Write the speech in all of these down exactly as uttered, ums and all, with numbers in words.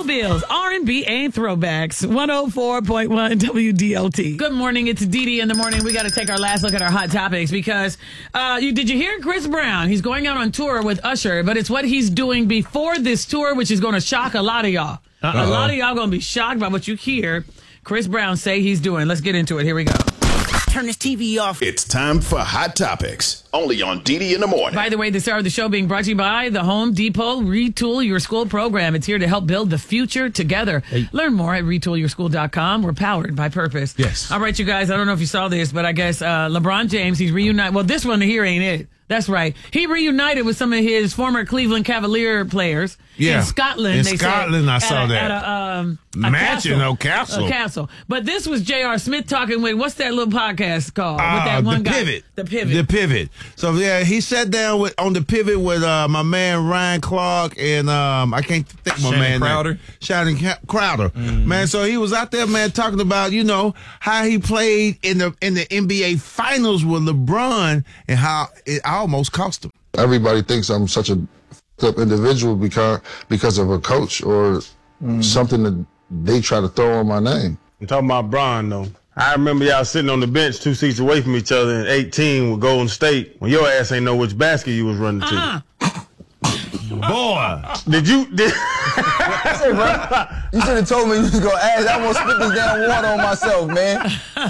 Showbills, R and B, and throwbacks. one oh four point one W D L T. Good morning. It's Dee Dee in the morning. We got to take our last look at our hot topics because uh, you, did you hear Chris Brown? He's going out on tour with Usher, but it's what he's doing before this tour, which is going to shock a lot of y'all. Uh-oh. A lot of y'all going to be shocked by what you hear Chris Brown say he's doing. Let's get into it. Here we go. Turn this T V off. It's time for Hot Topics, only on Dee Dee in the morning. By the way, this hour of the show being brought to you by the Home Depot Retool Your School program. It's here to help build the future together. Hey. Learn more at retool your school dot com. We're powered by purpose. Yes. All right, you guys, I don't know if you saw this, but I guess uh, LeBron James, he's reunited. Well, this one here ain't it. That's right. He reunited with some of his former Cleveland Cavalier players yeah. in Scotland. In they Scotland, said, I saw at a, that. At a, um, a Mansion, castle. no castle. A castle. But this was J R. Smith talking with, what's that little podcast called? Uh, with that one the guy. Pivot. The Pivot. The Pivot. So, yeah, he sat down with on the Pivot with uh, my man Ryan Clark and um, I can't think of my Shannon man. Crowder. Shannon Crowder. Mm. Man, so he was out there, man, talking about, you know, how he played in the in the N B A Finals with LeBron and how it almost cost him. Everybody thinks I'm such a f***ed up individual because because of a coach or mm. something that they try to throw on my name. I'm talking about Bron, though. I remember y'all sitting on the bench two seats away from each other in eighteen with Golden State when your ass ain't know which basket you was running to. Uh-uh. Boy. Did you... Did Hey, bro, you should have told me you was going to ask. I won't spit this damn water on myself, man.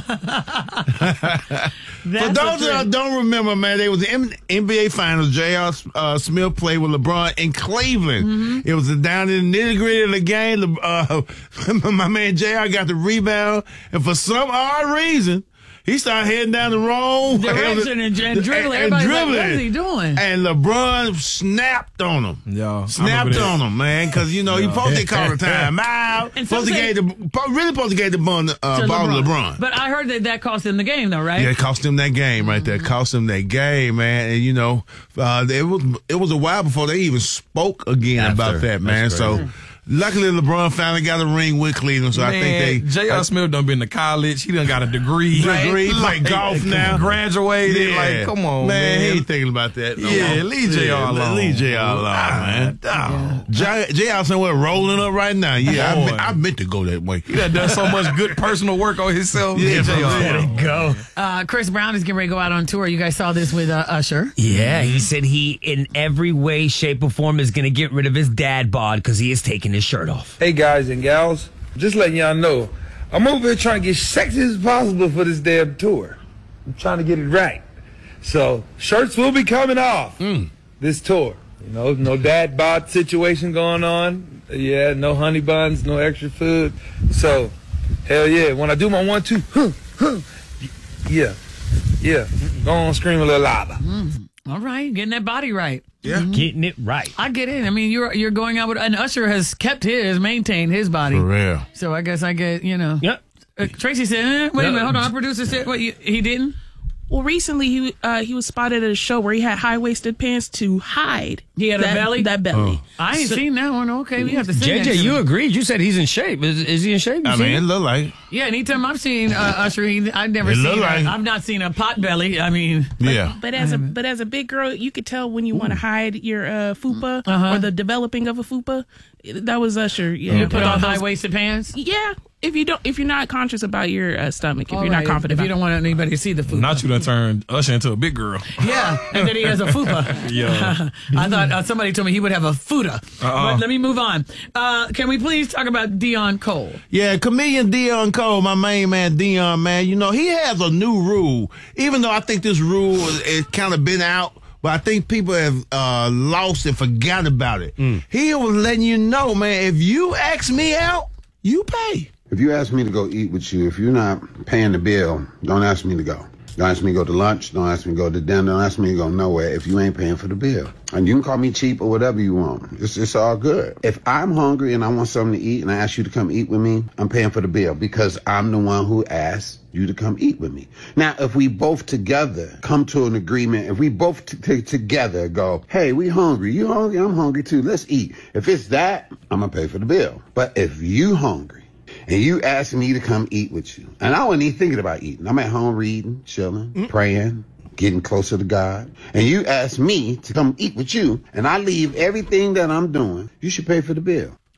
For those that don't remember, man, they was the N B A Finals. J R. Uh, Smith played with LeBron in Cleveland. Mm-hmm. It was down in the nitty-gritty of the game. Uh, my man J R got the rebound, and for some odd reason, he started heading down the wrong direction and, and dribbling. And, and dribbling. Like, what is he doing? And LeBron snapped on him. Yeah, snapped on him, man, because you know yeah. he supposed to call the time out. And supposed to get the really supposed to get the ball, uh, ball to LeBron. But I heard that that cost him the game, though, right? Yeah, it cost him that game right there. It cost him that game, man. And you know, uh, it was it was a while before they even spoke again After. about that, man. So. Luckily, LeBron finally got a ring with Cleveland, so Man, I think they. J R. Smith done been to college. He done got a degree. Degree, like, like golf now. Graduated. Yeah. Like, come on, man. Man, he ain't thinking about that. No yeah, more. leave J R. alone. Leave J R. alone, man. Oh. J R. somewhere rolling up right now. Yeah, I meant, I meant to go that way. He done done so much good personal work on himself. Yeah, J R. Let it go. Uh, Chris Brown is getting ready to go out on tour. You guys saw this with uh, Usher. Yeah, he said he, in every way, shape, or form, is going to get rid of his dad bod because he is taking his shirt off. Hey, guys and gals, just letting y'all know, I'm over here trying to get sexy as possible for this damn tour. I'm trying to get it right. So, shirts will be coming off mm. this tour. You know, no dad bod situation going on. Yeah, no honey buns, no extra food. So, hell yeah, when I do my one, two, huh, huh, yeah, yeah, go on, scream a little louder. Mm. All right, getting that body right. Yeah, mm-hmm. Getting it right. I get it. I mean, you're you're going out with, and Usher has kept his, maintained his body. For real. So I guess I get, you know. Yep. Uh, Tracy said, eh, wait a minute, hold on. Our producer said, what, you, he didn't? Well, recently he uh, he was spotted at a show where he had high-waisted pants to hide. He had that, a belly? That belly. Oh. I ain't so, seen that one. Okay, we have to see J J, you agreed. You said he's in shape. Is, is he in shape? You I mean, it look like. Yeah, anytime I've seen uh, Usher, he, I've never it seen. Like. A, I've not seen a pot belly. I mean, yeah. But, but as a but as a big girl, you could tell when you want to hide your uh, fupa uh-huh. or the developing of a fupa. That was Usher. Yeah, you put on high waisted pants. Yeah. If you don't, if you're not conscious about your uh, stomach, if All you're right. not confident, if about you don't want anybody to see the fupa. Not you done turned Usher into a big girl. Yeah, and then he has a fupa. Yeah, I thought uh, somebody told me he would have a futa. Uh-uh. But let me move on. Uh, can we please talk about Deon Cole? Yeah, comedian Deon Cole, my main man Deon, man. You know, he has a new rule. Even though I think this rule is kind of been out, but I think people have uh, lost and forgot about it. Mm. He was letting you know, man, if you ask me out, you pay. If you ask me to go eat with you, if you're not paying the bill, don't ask me to go. Don't ask me to go to lunch. Don't ask me to go to dinner. Don't ask me to go nowhere if you ain't paying for the bill. And you can call me cheap or whatever you want. It's, it's all good. If I'm hungry and I want something to eat and I ask you to come eat with me, I'm paying for the bill because I'm the one who asked you to come eat with me. Now, if we both together come to an agreement, if we both t- t- together go, hey, we hungry. You hungry? I'm hungry too. Let's eat. If it's that, I'm going to pay for the bill. But if you hungry, and you asked me to come eat with you, and I wasn't even thinking about eating. I'm at home reading, chilling, mm. praying, getting closer to God. And you ask me to come eat with you, and I leave everything that I'm doing, you should pay for the bill.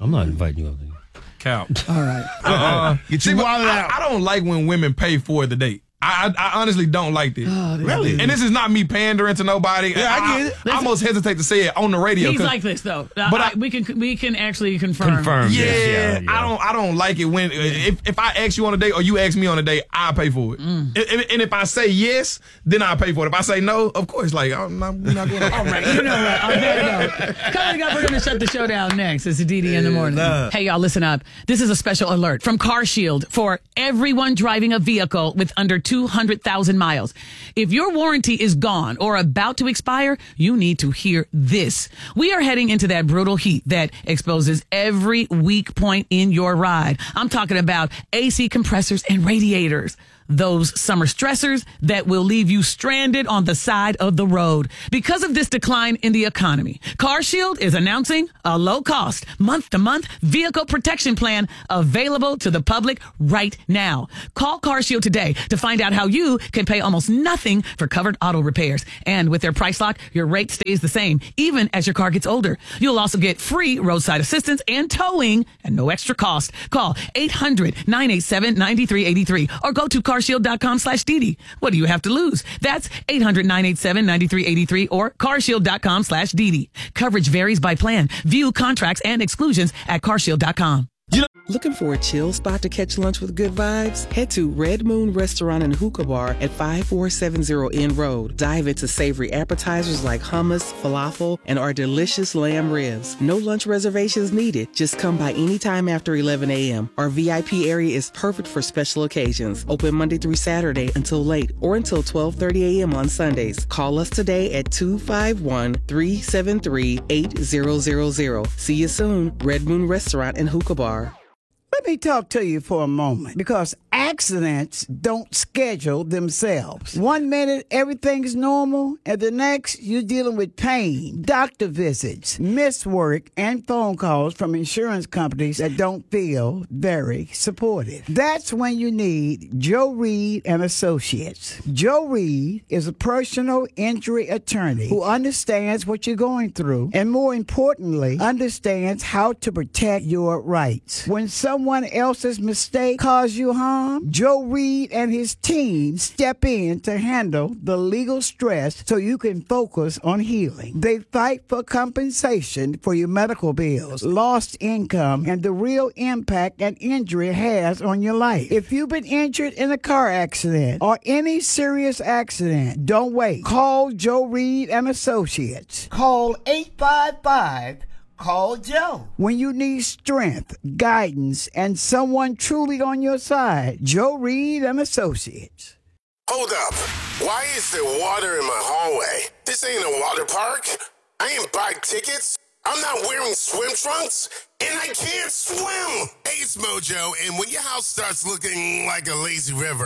I'm not inviting you up there. Couch. All right. Uh, Get your see, wallet I, out. I don't like when women pay for the date. I, I, I honestly don't like this. Oh, this Really? is- And this is not me pandering to nobody. Yeah, I get it. I, almost hesitate to say it on the radio. He's 'cause- like this though. But But I, I- we can we can actually confirm. Confirm. yeah, yes, yeah, yeah. I don't. I don't like it when if if I ask you on a date or you ask me on a date, I pay for it. Mm. And, and- and if I say yes, then I pay for it. If I say no, of course, like I'm not, we're not going. All right, you know what? On that note, coming up, we're going to shut the show down next. It's D D in the morning. Hey, y'all, listen up. This is a special alert from CarShield for everyone driving a vehicle with under two hundred thousand miles. If your warranty is gone or about to expire, you need to hear this. We are heading into that brutal heat that exposes every weak point in your ride. I'm talking about A C compressors and radiators. Those summer stressors that will leave you stranded on the side of the road. Because of this decline in the economy, CarShield is announcing a low-cost, month-to-month vehicle protection plan available to the public right now. Call CarShield today to find out how you can pay almost nothing for covered auto repairs. And with their price lock, your rate stays the same, even as your car gets older. You'll also get free roadside assistance and towing at no extra cost. Call eight hundred, nine eight seven, nine three eight three or go to carshield.com slash DD. What do you have to lose? That's eight hundred, nine eight seven, nine three eight three or carshield.com slash DD. Coverage varies by plan. View contracts and exclusions at carshield dot com. Looking for a chill spot to catch lunch with good vibes? Head to Red Moon Restaurant and Hookah Bar at five four seven zero N Road. Dive into savory appetizers like hummus, falafel, and our delicious lamb ribs. No lunch reservations needed. Just come by anytime after eleven a.m. Our V I P area is perfect for special occasions. Open Monday through Saturday until late or until twelve thirty a.m. on Sundays. Call us today at two five one, three seven three, eight zero zero zero. See you soon. Red Moon Restaurant and Hookah Bar. Let me talk to you for a moment, because accidents don't schedule themselves. One minute, everything's normal, and the next, you're dealing with pain, doctor visits, missed work, and phone calls from insurance companies that don't feel very supportive. That's when you need Joe Reed and Associates. Joe Reed is a personal injury attorney who understands what you're going through, and more importantly, understands how to protect your rights. When someone Someone else's mistake cause you harm, Joe Reed and his team step in to handle the legal stress so you can focus on healing. They fight for compensation for your medical bills, lost income, and the real impact an injury has on your life. If you've been injured in a car accident or any serious accident, don't wait. Call Joe Reed and Associates. Call eight five five Call Joe. When you need strength, guidance, and someone truly on your side, Joe Reed and Associates. Hold up. Why is there water in my hallway? This ain't a water park. I ain't buy tickets. I'm not wearing swim trunks, and I can't swim. Hey, it's Mojo, and when your house starts looking like a lazy river,